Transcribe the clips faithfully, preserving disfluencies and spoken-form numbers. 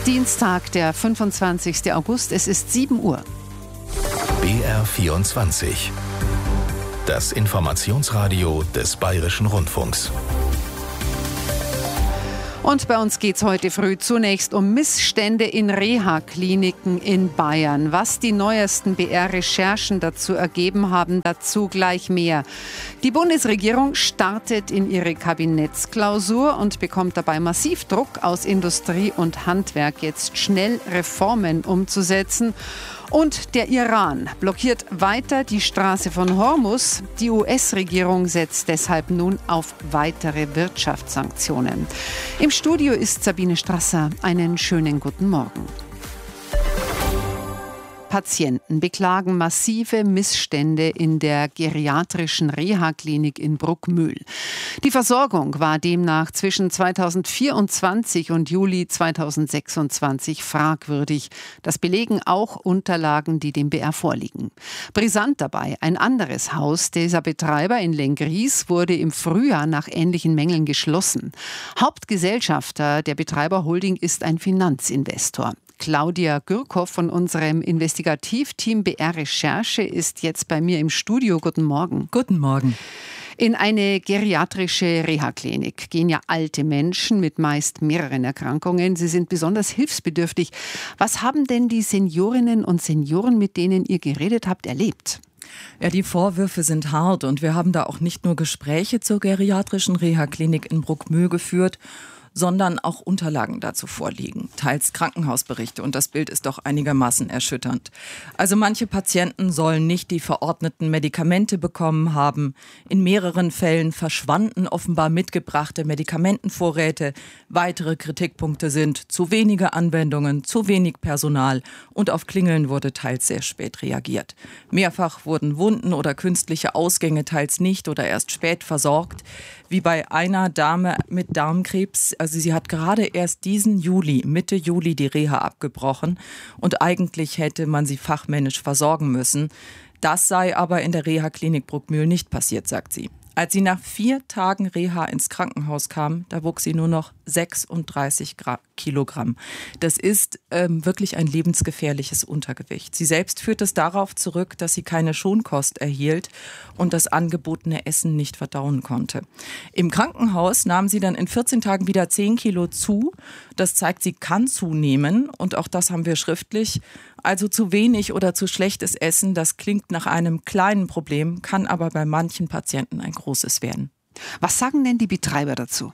Dienstag, der fünfundzwanzigster August, es ist sieben Uhr. B R vierundzwanzig. Das Informationsradio des Bayerischen Rundfunks. Und bei uns geht es heute früh zunächst um Missstände in Reha-Kliniken in Bayern. Was die neuesten B R-Recherchen dazu ergeben haben, dazu gleich mehr. Die Bundesregierung startet in ihre Kabinettsklausur und bekommt dabei massiv Druck aus Industrie und Handwerk, jetzt schnell Reformen umzusetzen. Und der Iran blockiert weiter die Straße von Hormuz. Die U S-Regierung setzt deshalb nun auf weitere Wirtschaftssanktionen. Im Studio ist Sabine Strasser. Einen schönen guten Morgen. Patienten beklagen massive Missstände in der geriatrischen Reha-Klinik in Bruckmühl. Die Versorgung war demnach zwischen zweitausendvierundzwanzig und Juli zweitausendsechsundzwanzig fragwürdig. Das belegen auch Unterlagen, die dem B R vorliegen. Brisant dabei: ein anderes Haus dieser Betreiber in Lenggries wurde im Frühjahr nach ähnlichen Mängeln geschlossen. Hauptgesellschafter der Betreiber-Holding ist ein Finanzinvestor. Claudia Gürkow von unserem Investigativteam B R Recherche ist jetzt bei mir im Studio. Guten Morgen. Guten Morgen. In eine geriatrische Reha-Klinik gehen ja alte Menschen mit meist mehreren Erkrankungen. Sie sind besonders hilfsbedürftig. Was haben denn die Seniorinnen und Senioren, mit denen ihr geredet habt, erlebt? Ja, die Vorwürfe sind hart und wir haben da auch nicht nur Gespräche zur geriatrischen Reha-Klinik in Bruckmühl geführt, sondern auch Unterlagen dazu vorliegen, teils Krankenhausberichte, und das Bild ist doch einigermaßen erschütternd. Also manche Patienten sollen nicht die verordneten Medikamente bekommen haben. In mehreren Fällen verschwanden offenbar mitgebrachte Medikamentenvorräte. Weitere Kritikpunkte sind zu wenige Anwendungen, zu wenig Personal und auf Klingeln wurde teils sehr spät reagiert. Mehrfach wurden Wunden oder künstliche Ausgänge teils nicht oder erst spät versorgt, wie bei einer Dame mit Darmkrebs. Also sie hat gerade erst diesen Juli, Mitte Juli, die Reha abgebrochen und eigentlich hätte man sie fachmännisch versorgen müssen. Das sei aber in der Reha-Klinik Bruckmühl nicht passiert, sagt sie. Als sie nach vier Tagen Reha ins Krankenhaus kam, da wog sie nur noch sechsunddreißig Kilogramm. Das ist ähm, wirklich ein lebensgefährliches Untergewicht. Sie selbst führt es darauf zurück, dass sie keine Schonkost erhielt und das angebotene Essen nicht verdauen konnte. Im Krankenhaus nahm sie dann in vierzehn Tagen wieder zehn Kilo zu. Das zeigt, sie kann zunehmen und auch das haben wir schriftlich. Also zu wenig oder zu schlechtes Essen, das klingt nach einem kleinen Problem, kann aber bei manchen Patienten ein großes werden. Was sagen denn die Betreiber dazu?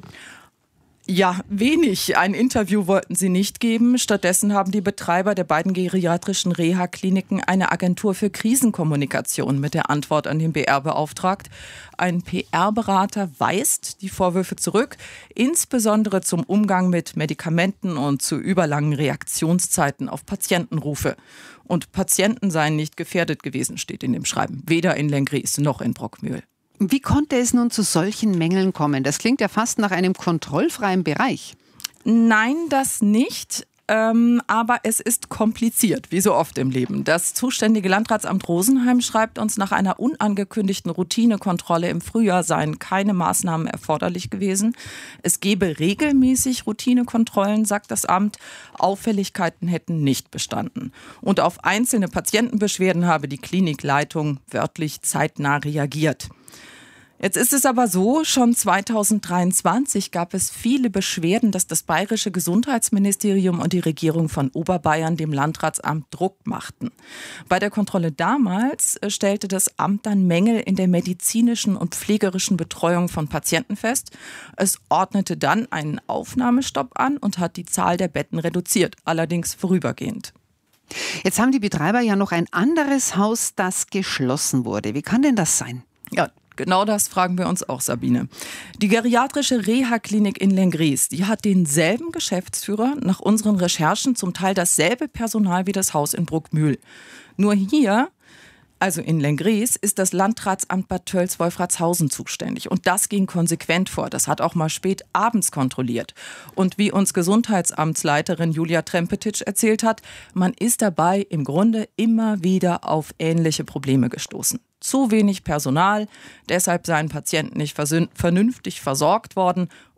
Ja, wenig. Ein Interview wollten sie nicht geben. Stattdessen haben die Betreiber der beiden geriatrischen Reha-Kliniken eine Agentur für Krisenkommunikation mit der Antwort an den B R beauftragt. Ein P R-Berater weist die Vorwürfe zurück, insbesondere zum Umgang mit Medikamenten und zu überlangen Reaktionszeiten auf Patientenrufe. Und Patienten seien nicht gefährdet gewesen, steht in dem Schreiben. Weder in Lenggries noch in Bruckmühl. Wie konnte es nun zu solchen Mängeln kommen? Das klingt ja fast nach einem kontrollfreien Bereich. Nein, das nicht. Ähm, aber es ist kompliziert, wie so oft im Leben. Das zuständige Landratsamt Rosenheim schreibt uns, nach einer unangekündigten Routinekontrolle im Frühjahr seien keine Maßnahmen erforderlich gewesen. Es gebe regelmäßig Routinekontrollen, sagt das Amt. Auffälligkeiten hätten nicht bestanden. Und auf einzelne Patientenbeschwerden habe die Klinikleitung wörtlich zeitnah reagiert. Jetzt ist es aber so, schon zweitausenddreiundzwanzig gab es viele Beschwerden, dass das bayerische Gesundheitsministerium und die Regierung von Oberbayern dem Landratsamt Druck machten. Bei der Kontrolle damals stellte das Amt dann Mängel in der medizinischen und pflegerischen Betreuung von Patienten fest. Es ordnete dann einen Aufnahmestopp an und hat die Zahl der Betten reduziert, allerdings vorübergehend. Jetzt haben die Betreiber ja noch ein anderes Haus, das geschlossen wurde. Wie kann denn das sein? Ja, genau das fragen wir uns auch, Sabine. Die geriatrische Reha-Klinik in Lenggries, die hat denselben Geschäftsführer, nach unseren Recherchen zum Teil dasselbe Personal wie das Haus in Bruckmühl. Nur hier, also in Lenggries, ist das Landratsamt Bad Tölz-Wolfratshausen zuständig. Und das ging konsequent vor. Das hat auch mal spät abends kontrolliert. Und wie uns Gesundheitsamtsleiterin Julia Trempetitsch erzählt hat, man ist dabei im Grunde immer wieder auf ähnliche Probleme gestoßen. Zu wenig Personal, deshalb seien Patienten nicht vernünftig versorgt worden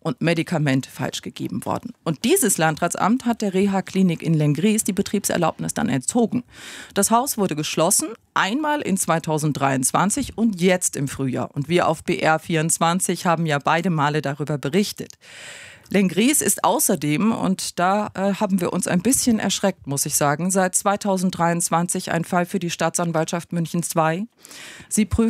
und Medikamente falsch gegeben worden. Und dieses Landratsamt hat der Reha-Klinik in Lenggries die Betriebserlaubnis dann entzogen. Das Haus wurde geschlossen, einmal in zweitausenddreiundzwanzig und jetzt im Frühjahr. Und wir auf B R vierundzwanzig haben ja beide Male darüber berichtet. Lenggries ist außerdem, und da äh, haben wir uns ein bisschen erschreckt, muss ich sagen, seit zweitausenddreiundzwanzig ein Fall für die Staatsanwaltschaft München zwei. Sie prüft